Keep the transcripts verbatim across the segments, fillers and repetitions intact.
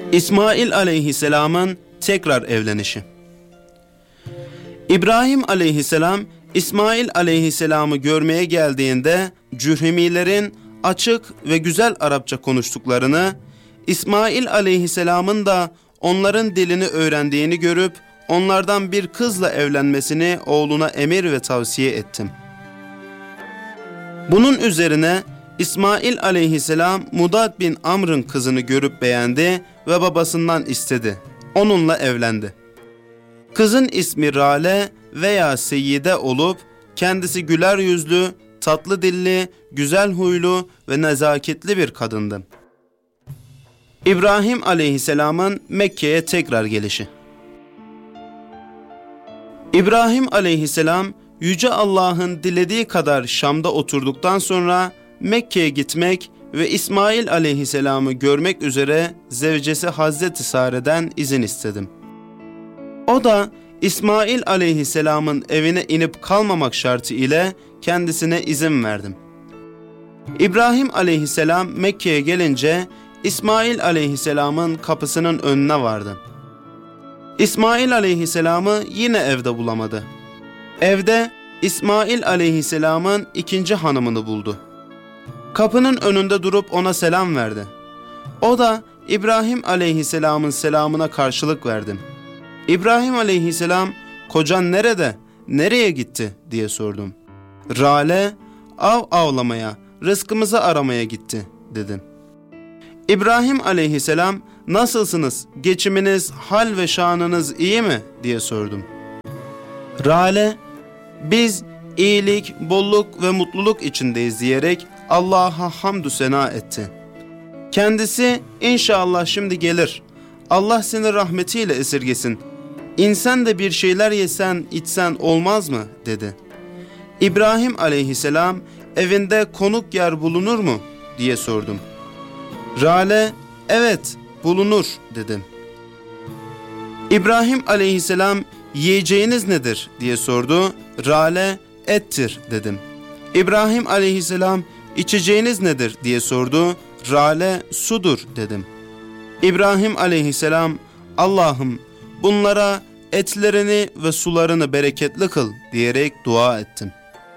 İsmail aleyhisselamın tekrar evlenişi. İbrahim aleyhisselam İsmail aleyhisselamı görmeye geldiğinde Cürhemilerin açık ve güzel Arapça konuştuklarını, İsmail aleyhisselamın da onların dilini öğrendiğini görüp onlardan bir kızla evlenmesini oğluna emir ve tavsiye ettim. Bunun üzerine İsmail aleyhisselam Mudad bin Amr'ın kızını görüp beğendi ve babasından istedi. Onunla evlendi. Kızın ismi Rale veya Seyyide olup kendisi güler yüzlü, tatlı dilli, güzel huylu ve nezaketli bir kadındı. İbrahim aleyhisselamın Mekke'ye tekrar gelişi. İbrahim aleyhisselam Yüce Allah'ın dilediği kadar Şam'da oturduktan sonra Mekke'ye gitmek ve İsmail aleyhisselamı görmek üzere zevcesi Hazreti Sare'den izin istedim. O da İsmail aleyhisselamın evine inip kalmamak şartı ile kendisine izin verdim. İbrahim aleyhisselam Mekke'ye gelince İsmail aleyhisselamın kapısının önüne vardı. İsmail aleyhisselamı yine evde bulamadı. Evde İsmail aleyhisselamın ikinci hanımını buldu. Kapının önünde durup ona selam verdi. O da İbrahim aleyhisselamın selamına karşılık verdi. İbrahim aleyhisselam, "Kocan nerede, nereye gitti?" diye sordum. "Rale, av avlamaya, rızkımızı aramaya gitti," dedim. İbrahim aleyhisselam, "Nasılsınız, geçiminiz, hal ve şanınız iyi mi?" diye sordum. Rale, "Biz iyilik, bolluk ve mutluluk içindeyiz," diyerek Allah'a hamdü sena etti. Kendisi, "İnşallah şimdi gelir. Allah seni rahmetiyle esirgesin. İnsan da bir şeyler yesen, içsen olmaz mı?" dedi. İbrahim aleyhisselam, "Evinde konuk yer bulunur mu?" diye sordum. Rale, "Evet, bulunur," dedim. İbrahim aleyhisselam, "Yiyeceğiniz nedir?" diye sordu. Rale, "Ettir," dedim. İbrahim aleyhisselam, "İçeceğiniz nedir?" diye sordu. Rale, "Sudur," dedim. İbrahim aleyhisselam, "Allah'ım bunlara etlerini ve sularını bereketli kıl," diyerek dua ettim.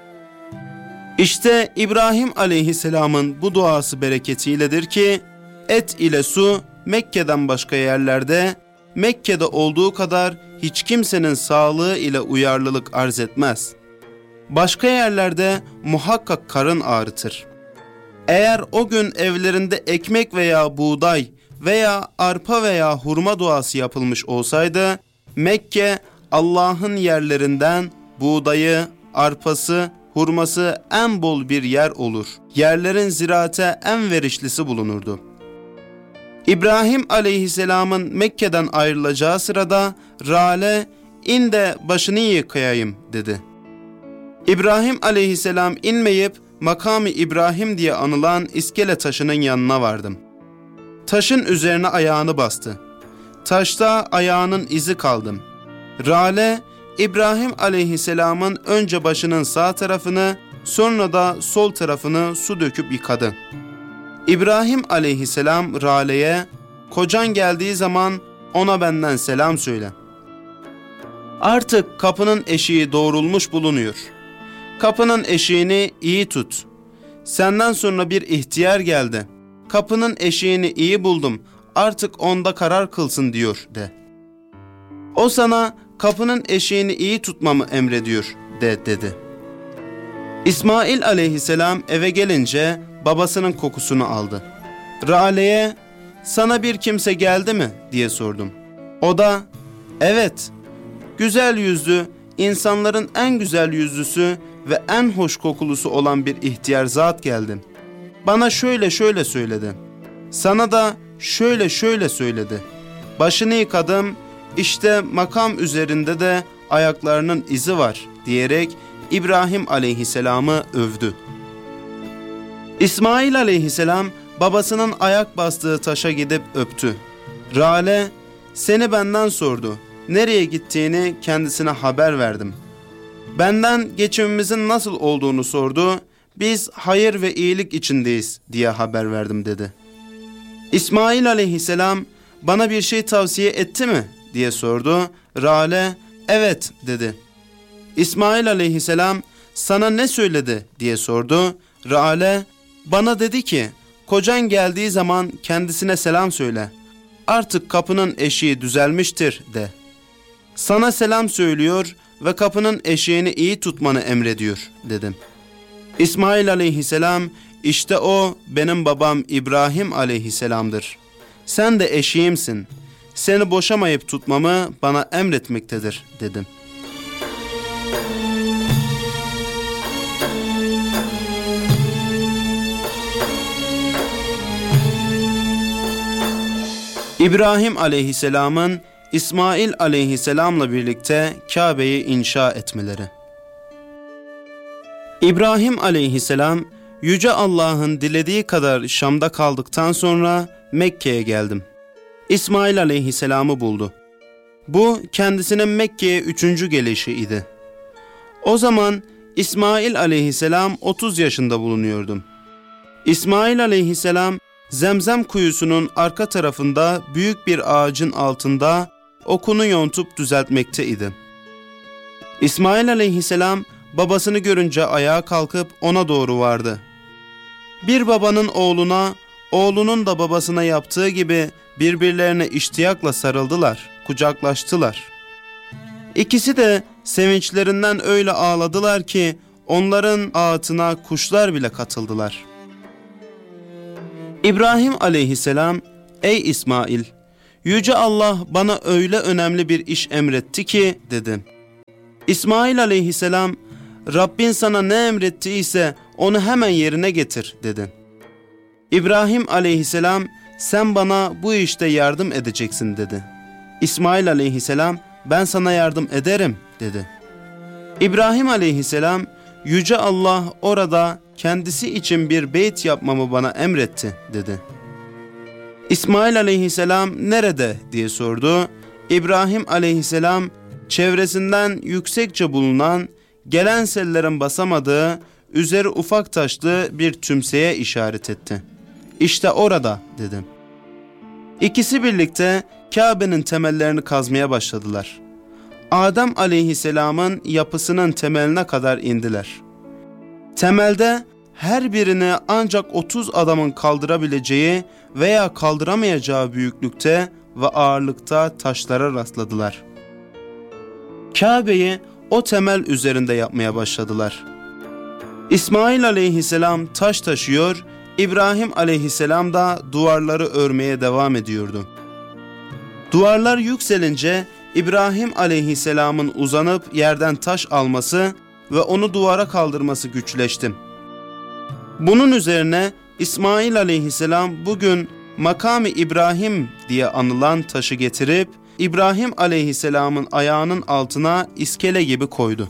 İşte İbrahim aleyhisselamın bu duası bereketiyledir ki et ile su Mekke'den başka yerlerde Mekke'de olduğu kadar hiç kimsenin sağlığı ile uyarlılık arz etmez. Başka yerlerde muhakkak karın ağrıtır. Eğer o gün evlerinde ekmek veya buğday veya arpa veya hurma duası yapılmış olsaydı, Mekke Allah'ın yerlerinden buğdayı, arpası, hurması en bol bir yer olur. Yerlerin ziraate en verişlisi bulunurdu. İbrahim aleyhisselamın Mekke'den ayrılacağı sırada Rale, "İn de başını yıkayayım," dedi. İbrahim aleyhisselam inmeyip Makam-ı İbrahim diye anılan iskele taşının yanına vardım. Taşın üzerine ayağını bastı. Taşta ayağının izi kaldım. Rale, İbrahim aleyhisselamın önce başının sağ tarafını, sonra da sol tarafını su döküp yıkadı. İbrahim aleyhisselam Rale'ye, "Kocan geldiği zaman ona benden selam söyle. Artık kapının eşiği doğrulmuş bulunuyor. Kapının eşiğini iyi tut. Senden sonra bir ihtiyar geldi. Kapının eşiğini iyi buldum. Artık onda karar kılsın," diyor de. "O sana kapının eşiğini iyi tutmamı emrediyor," de dedi. İsmail aleyhisselam eve gelince babasının kokusunu aldı. Rale'ye, "Sana bir kimse geldi mi?" diye sordum. O da, "Evet, güzel yüzlü, insanların en güzel yüzlüsü ve en hoş kokulusu olan bir ihtiyar zat geldi. Bana şöyle şöyle söyledi. Sana da şöyle şöyle söyledi. Başını yıkadım, işte makam üzerinde de ayaklarının izi var," diyerek İbrahim aleyhisselamı övdü. İsmail aleyhisselam babasının ayak bastığı taşa gidip öptü. Rale, "Seni benden sordu. Nereye gittiğini kendisine haber verdim. Benden geçimimizin nasıl olduğunu sordu. Biz hayır ve iyilik içindeyiz diye haber verdim," dedi. İsmail aleyhisselam, bana bir şey tavsiye etti mi diye sordu. Rale, evet dedi. İsmail aleyhisselam, sana ne söyledi diye sordu. Rale, bana dedi ki, kocan geldiği zaman kendisine selam söyle. Artık kapının eşiği düzelmiştir de. Sana selam söylüyor ve kapının eşiğini iyi tutmanı emrediyor dedim. İsmail aleyhisselam, işte o benim babam İbrahim aleyhisselamdır. Sen de eşiğimsin. Seni boşamayıp tutmamı bana emretmektedir dedim. İbrahim aleyhisselamın İsmail aleyhisselamla birlikte Kabe'yi inşa etmeleri. İbrahim aleyhisselam, Yüce Allah'ın dilediği kadar Şam'da kaldıktan sonra Mekke'ye geldim. İsmail aleyhisselamı buldu. Bu kendisinin Mekke'ye üçüncü gelişi idi. O zaman İsmail aleyhisselam otuz yaşında bulunuyordum. İsmail aleyhisselam Zemzem kuyusunun arka tarafında büyük bir ağacın altında okunu yontup düzeltmekteydi. İsmail aleyhisselam babasını görünce ayağa kalkıp ona doğru vardı. Bir babanın oğluna, oğlunun da babasına yaptığı gibi birbirlerine iştiyakla sarıldılar, kucaklaştılar. İkisi de sevinçlerinden öyle ağladılar ki onların ağıtına kuşlar bile katıldılar. İbrahim aleyhisselam, ey İsmail, Yüce Allah bana öyle önemli bir iş emretti ki dedi. İsmail aleyhisselam, Rabbin sana ne emrettiyse onu hemen yerine getir dedi. İbrahim aleyhisselam, sen bana bu işte yardım edeceksin dedi. İsmail aleyhisselam, ben sana yardım ederim dedi. İbrahim aleyhisselam, Yüce Allah orada kendisi için bir beyt yapmamı bana emretti dedi. İsmail aleyhisselam nerede diye sordu. İbrahim aleyhisselam çevresinden yüksekçe bulunan, gelen sellerin basamadığı, üzeri ufak taşlı bir tümseye işaret etti. İşte orada dedi. İkisi birlikte Kabe'nin temellerini kazmaya başladılar. Adem aleyhisselamın yapısının temeline kadar indiler. Temelde her birini ancak otuz adamın kaldırabileceği veya kaldıramayacağı büyüklükte ve ağırlıkta taşlara rastladılar. Kabe'yi o temel üzerinde yapmaya başladılar. İsmail aleyhisselam taş taşıyor, İbrahim aleyhisselam da duvarları örmeye devam ediyordu. Duvarlar yükselince İbrahim aleyhisselamın uzanıp yerden taş alması ve onu duvara kaldırması güçleşti. Bunun üzerine İsmail aleyhisselam bugün Makam-ı İbrahim diye anılan taşı getirip İbrahim aleyhisselamın ayağının altına iskele gibi koydu.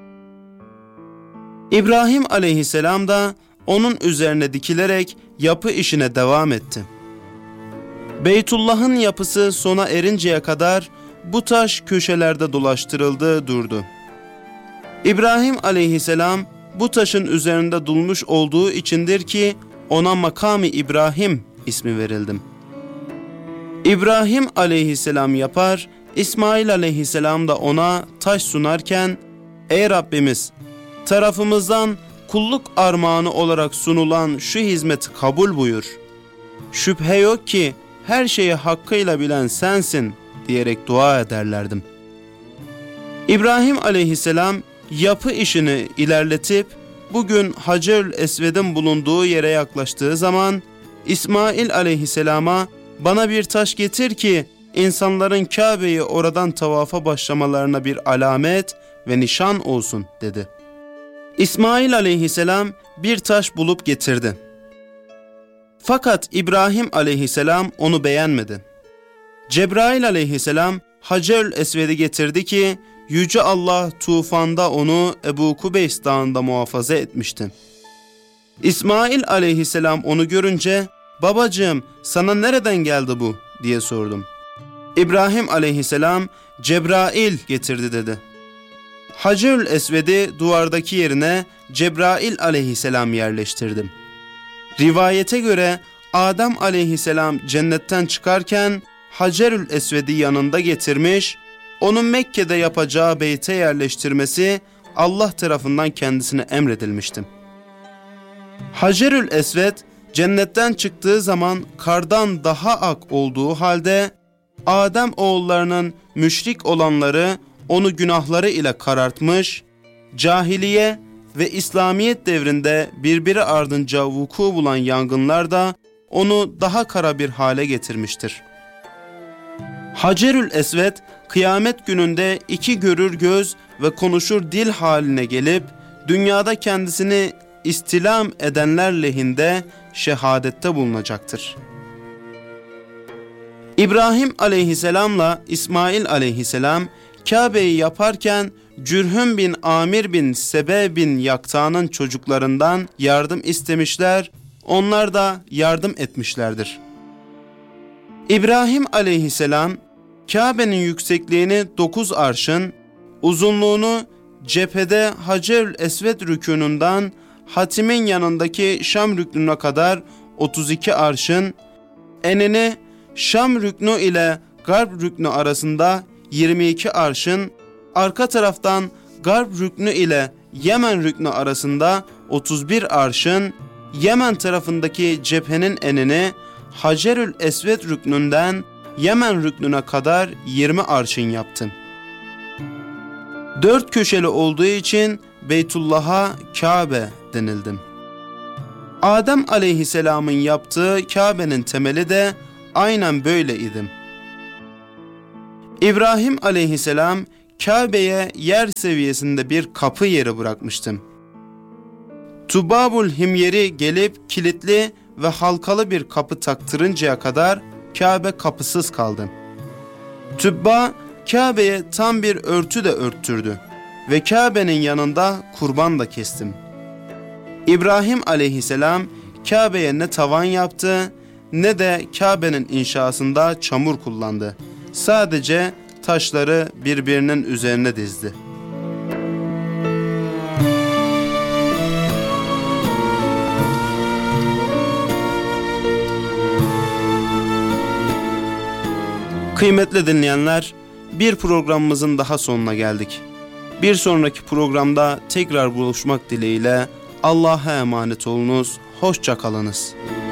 İbrahim aleyhisselam da onun üzerine dikilerek yapı işine devam etti. Beytullah'ın yapısı sona erinceye kadar bu taş köşelerde dolaştırıldı durdu. İbrahim aleyhisselam bu taşın üzerinde durmuş olduğu içindir ki ona Makam-ı İbrahim ismi verildi. İbrahim aleyhisselam yapar, İsmail aleyhisselam da ona taş sunarken, ey Rabbimiz, tarafımızdan kulluk armağanı olarak sunulan şu hizmeti kabul buyur. Şüphe yok ki her şeyi hakkıyla bilen sensin diyerek dua ederlerdim. İbrahim aleyhisselam yapı işini ilerletip bugün Hacer-ül Esved'in bulunduğu yere yaklaştığı zaman İsmail aleyhisselama bana bir taş getir ki insanların Kabe'yi oradan tavafa başlamalarına bir alamet ve nişan olsun dedi. İsmail aleyhisselam bir taş bulup getirdi. Fakat İbrahim aleyhisselam onu beğenmedi. Cebrail aleyhisselam Hacer-ül Esved'i getirdi ki Yüce Allah tufanda onu Ebu Kubeys Dağı'nda muhafaza etmişti. İsmail aleyhisselam onu görünce babacığım sana nereden geldi bu diye sordum. İbrahim aleyhisselam Cebrail getirdi dedi. Hacer-ül Esved'i duvardaki yerine Cebrail aleyhisselam yerleştirdim. Rivayete göre Adem aleyhisselam cennetten çıkarken Hacerül Esved'i yanında getirmiş, onun Mekke'de yapacağı beyte yerleştirmesi Allah tarafından kendisine emredilmişti. Hacerül Esved cennetten çıktığı zaman kardan daha ak olduğu halde Adem oğullarının müşrik olanları onu günahları ile karartmış, cahiliye ve İslamiyet devrinde birbiri ardınca vuku bulan yangınlar da onu daha kara bir hale getirmiştir. Hacerül Esved kıyamet gününde iki görür göz ve konuşur dil haline gelip dünyada kendisini istilam edenler lehinde şehadette bulunacaktır. İbrahim aleyhisselamla İsmail aleyhisselam Kabe'yi yaparken Cürhüm bin Amir bin Sebe bin Yakta'nın çocuklarından yardım istemişler, onlar da yardım etmişlerdir. İbrahim aleyhisselam Kabe'nin yüksekliğini dokuz arşın, uzunluğunu cephede Hacerül Esved rükûnundan hatimin yanındaki Şam rüknüne kadar otuz iki arşın, enini Şam rüknü ile Garp rüknü arasında yirmi iki arşın, arka taraftan Garp rüknü ile Yemen rüknü arasında otuz bir arşın, Yemen tarafındaki cephenin enini Hacerül Esved rüknünden Yemen rüknüne kadar yirmi arşın yaptım. Dört köşeli olduğu için Beytullah'a Kabe denildim. Adem aleyhisselamın yaptığı Kabe'nin temeli de aynen böyle idim. İbrahim aleyhisselam Kabe'ye yer seviyesinde bir kapı yeri bırakmıştım. Tubabul Himyeri gelip kilitli ve halkalı bir kapı taktırıncaya kadar Kabe kapısız kaldı. Tübba Kabe'ye tam bir örtü de örttürdü ve Kabe'nin yanında kurban da kestim. İbrahim aleyhisselam Kabe'ye ne tavan yaptı ne de Kabe'nin inşasında çamur kullandı. Sadece taşları birbirinin üzerine dizdi. Kıymetli dinleyenler, bir programımızın daha sonuna geldik. Bir sonraki programda tekrar buluşmak dileğiyle Allah'a emanet olunuz, hoşça kalınız.